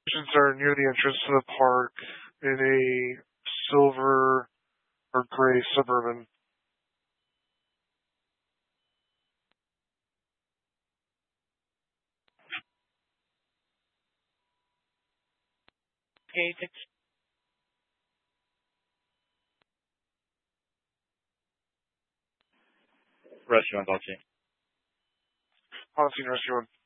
are near the entrance to the park in a silver or gray Suburban. Okay, thanks. Restaurant, I'll see. Haven't seen restaurant.